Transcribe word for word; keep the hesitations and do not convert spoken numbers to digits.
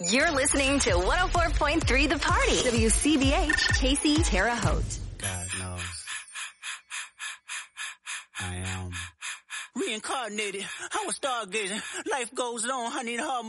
You're listening to one oh four point three The Party. W C B H, Casey, Terre Haute. God knows. I am. Reincarnated. I was stargazing. Life goes on. I need hard